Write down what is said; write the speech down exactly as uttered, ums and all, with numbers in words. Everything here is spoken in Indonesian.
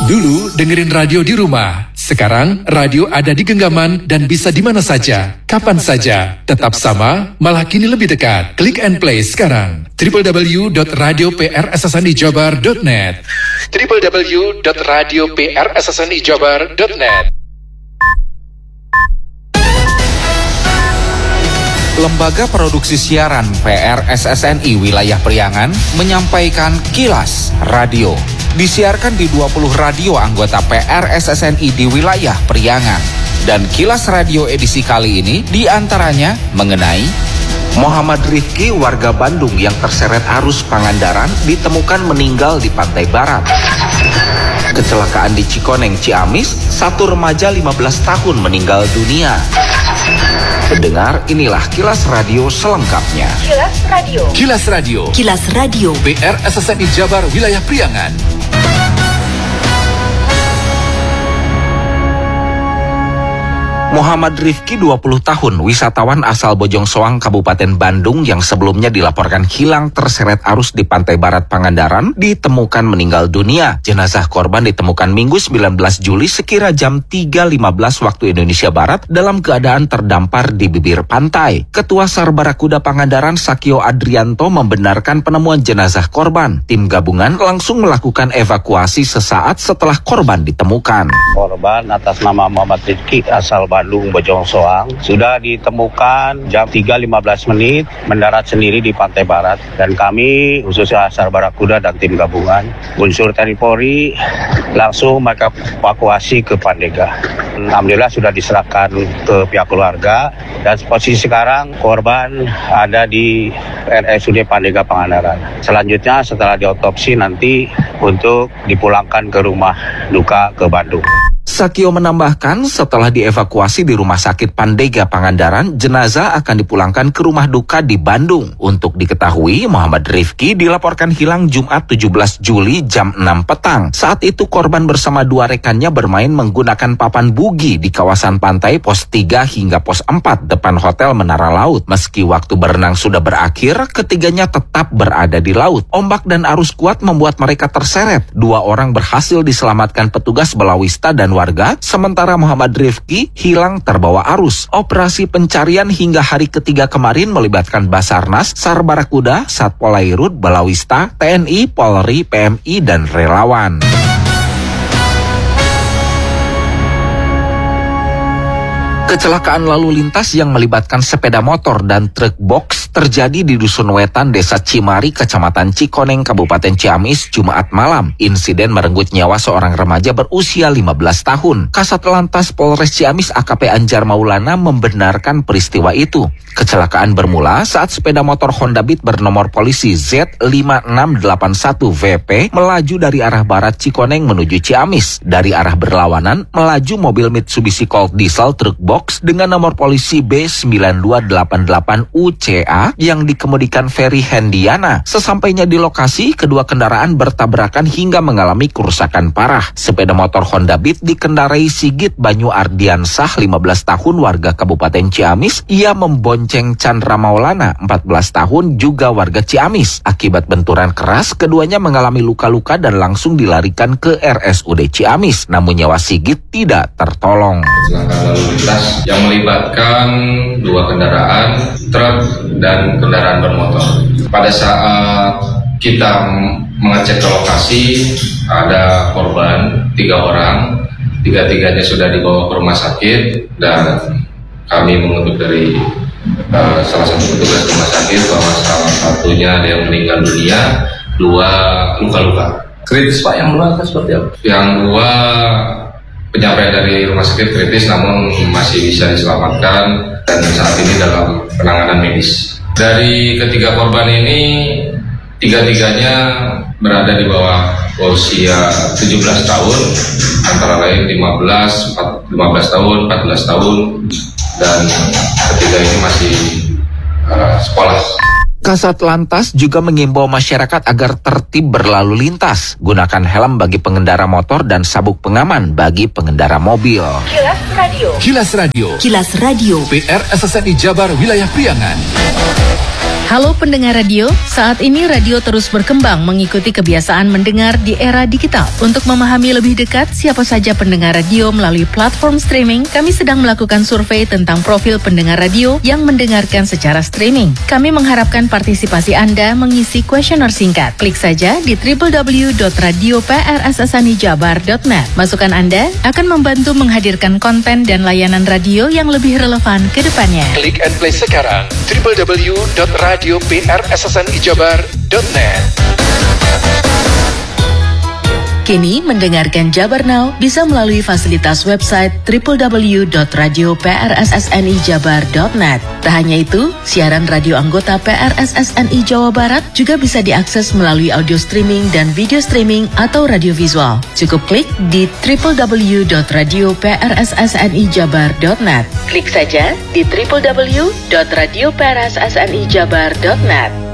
Dulu dengerin radio di rumah. Sekarang radio ada di genggaman dan bisa di mana saja, kapan saja. Tetap sama, malah kini lebih dekat. Klik and play sekarang. w w w dot radio p r s s n i jabar dot net w w w dot radio p r s s n i jabar dot net. Lembaga Produksi Siaran P R S S N I Wilayah Priangan menyampaikan Kilas Radio. Disiarkan di dua puluh radio anggota P R S S N I di wilayah Priangan. Dan Kilas Radio edisi kali ini diantaranya mengenai Muhammad Rifki, warga Bandung yang terseret arus Pangandaran, ditemukan meninggal di pantai barat. Kecelakaan di Cikoneng, Ciamis, satu remaja lima belas tahun meninggal dunia. Pendengar, inilah Kilas Radio selengkapnya. Kilas Radio. Kilas Radio. Kilas Radio. P R S S N I Jabar Wilayah Priangan. Muhammad Rifki, dua puluh tahun, wisatawan asal Bojongsoang, Kabupaten Bandung yang sebelumnya dilaporkan hilang terseret arus di pantai barat Pangandaran, ditemukan meninggal dunia. Jenazah korban ditemukan Minggu sembilan belas Juli sekira jam tiga lima belas waktu Indonesia Barat dalam keadaan terdampar di bibir pantai. Ketua Sar Barakuda Pangandaran, Sakio Adrianto, membenarkan penemuan jenazah korban. Tim gabungan langsung melakukan evakuasi sesaat setelah korban ditemukan. Korban atas nama Muhammad Rifki asal Bandung Bojongsoang sudah ditemukan jam tiga lima belas menit mendarat sendiri di pantai barat, dan kami khususnya Sar Barakuda dan tim gabungan unsur T N I Polri langsung mereka evakuasi ke Pandega. Alhamdulillah sudah diserahkan ke pihak keluarga, dan posisi sekarang korban ada di R S U D Pandega Pangandaran. Selanjutnya setelah diotopsi nanti untuk dipulangkan ke rumah duka ke Bandung. Sakio menambahkan setelah dievakuasi di Rumah Sakit Pandega Pangandaran, jenazah akan dipulangkan ke rumah duka di Bandung. Untuk diketahui, Muhammad Rifki dilaporkan hilang Jumat tujuh belas Juli jam enam petang. Saat itu korban bersama dua rekannya bermain menggunakan papan bugi di kawasan pantai pos tiga hingga pos empat depan Hotel Menara Laut. Meski waktu berenang sudah berakhir, ketiganya tetap berada di laut. Ombak dan arus kuat membuat mereka terseret. Dua orang berhasil diselamatkan petugas Balawista dan warga, sementara Muhammad Rifki hilang terbawa arus. Operasi pencarian hingga hari ketiga kemarin melibatkan Basarnas, Sar Barakuda, Satpol Airut, Balawista, T N I, Polri, P M I, dan relawan. Kecelakaan lalu lintas yang melibatkan sepeda motor dan truk box terjadi di Dusun Wetan, Desa Cimari, Kecamatan Cikoneng, Kabupaten Ciamis, Jumat malam. Insiden merenggut nyawa seorang remaja berusia lima belas tahun. Kasat Lantas Polres Ciamis A K P Anjar Maulana membenarkan peristiwa itu. Kecelakaan bermula saat sepeda motor Honda Beat bernomor polisi Z lima enam delapan satu V P melaju dari arah barat Cikoneng menuju Ciamis. Dari arah berlawanan melaju mobil Mitsubishi Colt diesel truk box dengan nomor polisi B sembilan dua delapan delapan U C A yang dikemudikan Ferry Hendiana. Sesampainya di lokasi, kedua kendaraan bertabrakan hingga mengalami kerusakan parah. Sepeda motor Honda Beat dikendarai Sigit Banyu Ardiansah, lima belas tahun, warga Kabupaten Ciamis. Ia membonceng Chandra Maulana, empat belas tahun, juga warga Ciamis. Akibat benturan keras, keduanya mengalami luka-luka dan langsung dilarikan ke R S U D Ciamis. Namun nyawa Sigit tidak tertolong. Kecelakaan lalu lintas yang melibatkan dua kendaraan, truk dan kendaraan bermotor. Pada saat kita mengecek ke lokasi, ada korban tiga orang, tiga-tiganya sudah dibawa ke rumah sakit, dan kami mengutuk dari uh, salah satu petugas rumah sakit bahwa salah satunya ada yang meninggal dunia, dua luka-luka. Kritis Pak, yang dua seperti apa? Yang dua penyampaian dari rumah sakit kritis namun masih bisa diselamatkan dan saat ini dalam penanganan medis. Dari ketiga korban ini, tiga-tiganya berada di bawah usia tujuh belas tahun, antara lain lima belas, lima belas tahun, empat belas tahun, dan ketiga ini masih uh, sekolah. Kasat Lantas juga mengimbau masyarakat agar tertib berlalu lintas, gunakan helm bagi pengendara motor dan sabuk pengaman bagi pengendara mobil. Kilas Radio. Kilas Radio. Kilas Radio. P R S S N I Jabar Wilayah Priangan. Halo pendengar radio, saat ini radio terus berkembang mengikuti kebiasaan mendengar di era digital. Untuk memahami lebih dekat siapa saja pendengar radio melalui platform streaming, kami sedang melakukan survei tentang profil pendengar radio yang mendengarkan secara streaming. Kami mengharapkan partisipasi Anda mengisi kuesioner singkat. Klik saja di w w w dot radio p r s s n i jabar dot net. Masukan Anda akan membantu menghadirkan konten dan layanan radio yang lebih relevan ke depannya. Klik and play sekarang w w w dot radio p r s s n i jabar dot net. Kini mendengarkan Jabar Now bisa melalui fasilitas website w w w dot radio p r s s n i jabar dot net. Tak hanya itu, siaran radio anggota P R S S N I Jawa Barat juga bisa diakses melalui audio streaming dan video streaming atau radio visual. Cukup klik di w w w dot radio p r s s n i jabar dot net. Klik saja di w w w dot radio p r s s n i jabar dot net.